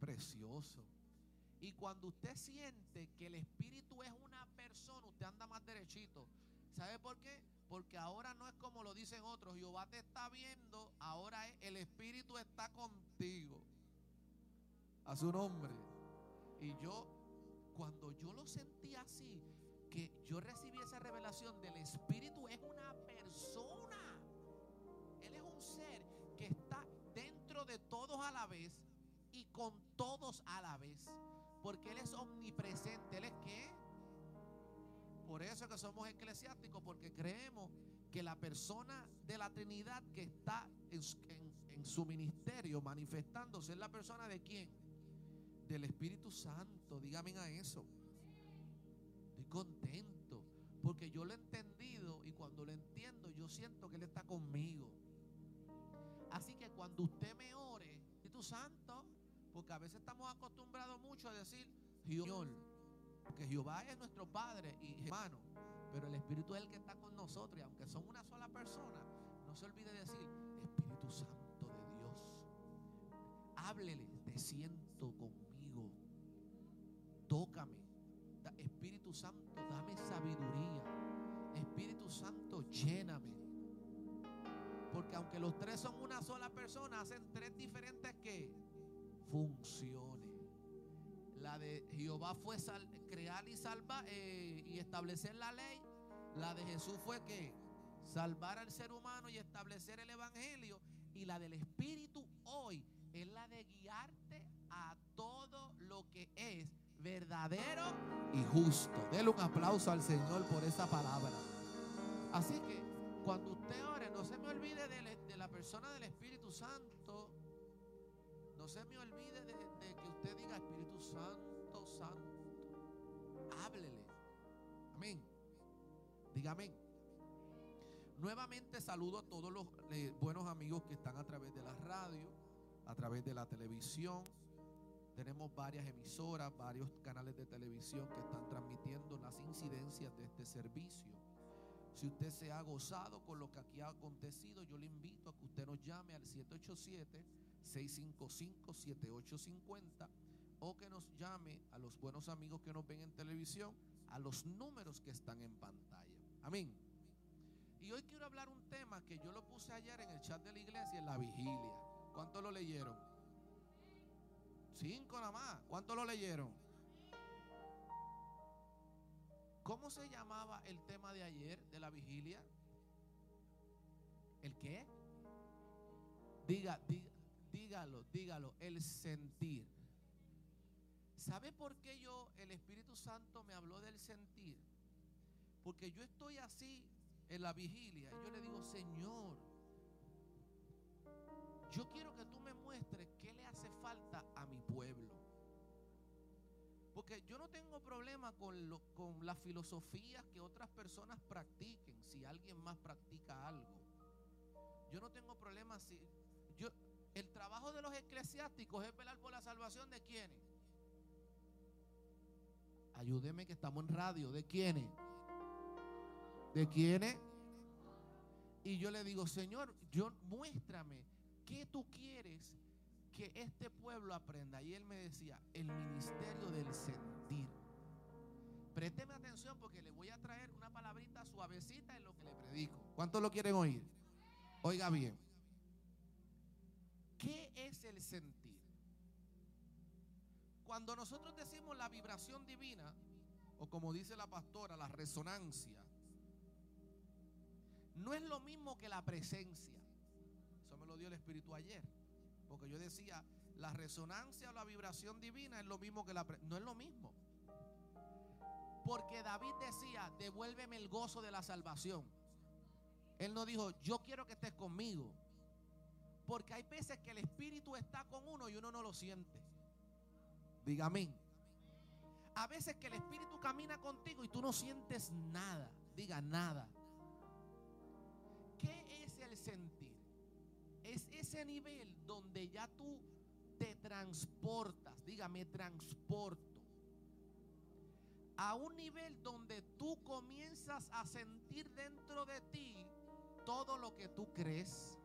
precioso. Y cuando usted siente que el espíritu es una persona, usted anda más derechito. ¿Sabe por qué? Porque ahora no es como lo dicen otros. Jehová te está viendo, ahora el espíritu está contigo. A su nombre. Y cuando yo lo sentí así, que yo recibí esa revelación del espíritu, es una persona. Él es un ser que está dentro de todos a la vez y con todos a la vez. Porque Él es omnipresente. ¿Él es qué? Por eso es que somos eclesiásticos, porque creemos que la persona de la Trinidad que está en su ministerio manifestándose es la persona de ¿quién? Del Espíritu Santo. Dígame a eso. Estoy contento porque yo lo he entendido, y cuando lo entiendo yo siento que Él está conmigo. Así que cuando usted me ore, Espíritu Santo, porque a veces estamos acostumbrados mucho a decir Señor, porque Jehová es nuestro Padre y hermano, pero el Espíritu es el que está con nosotros, y aunque son una sola persona, no se olvide decir Espíritu Santo de Dios, háblele, te siento conmigo, tócame, Espíritu Santo, dame sabiduría, Espíritu Santo, lléname. Porque aunque los tres son una sola persona, hacen tres diferentes ¿qué? Funciones. La de Jehová fue crear y salvar y establecer la ley. La de Jesús fue ¿qué? Salvar al ser humano y establecer el evangelio. Y la del Espíritu hoy es la de guiarte a todo lo que es verdadero y justo. Dele un aplauso al Señor por esa palabra. Así que cuando usted ore, no se me olvide de la persona del Espíritu Santo. No se me olvide de que usted diga Espíritu Santo, Santo. Háblele. Amén. Diga amén. Nuevamente saludo a todos los buenos amigos que están a través de la radio, a través de la televisión. Tenemos varias emisoras, varios canales de televisión que están transmitiendo las incidencias de este servicio. Si usted se ha gozado con lo que aquí ha acontecido, yo le invito a que usted nos llame al 787-655-7850 o que nos llame a los buenos amigos que nos ven en televisión a los números que están en pantalla. Amén. Y hoy quiero hablar un tema que yo lo puse ayer en el chat de la iglesia, en la vigilia. ¿Cuántos lo leyeron? 5 nada más. ¿Cuántos lo leyeron? ¿Cómo se llamaba el tema de ayer de la vigilia? ¿El qué? Dígalo, el sentir. ¿Sabe por qué el Espíritu Santo me habló del sentir? Porque yo estoy así en la vigilia y yo le digo, Señor, yo quiero que tú me muestres qué le hace falta a mi pueblo. Porque yo no tengo problema con las filosofías que otras personas practiquen. Si alguien más practica algo, yo no tengo problema. El trabajo de los eclesiásticos es velar por la salvación de ¿quiénes? Ayúdeme que estamos en radio. ¿De quiénes? ¿De quiénes? Y yo le digo, Señor, muéstrame qué tú quieres que este pueblo aprenda. Y él me decía, el ministerio del sentir. Présteme atención porque le voy a traer una palabrita suavecita en lo que le predico. ¿Cuántos lo quieren oír? Oiga bien. ¿Qué es el sentir? Cuando nosotros decimos la vibración divina, o como dice la pastora, la resonancia, no es lo mismo que la presencia. Eso me lo dio el Espíritu ayer. Porque yo decía, la resonancia o la vibración divina es lo mismo que no es lo mismo. Porque David decía, devuélveme el gozo de la salvación. Él no dijo, yo quiero que estés conmigo. Porque hay veces que el Espíritu está con uno y uno no lo siente. Diga amén. A veces que el Espíritu camina contigo y tú no sientes nada. Diga nada. ¿Qué es el sentir? Es ese nivel donde ya tú te transportas. Diga, me transporto a un nivel donde tú comienzas a sentir dentro de ti todo lo que tú crees,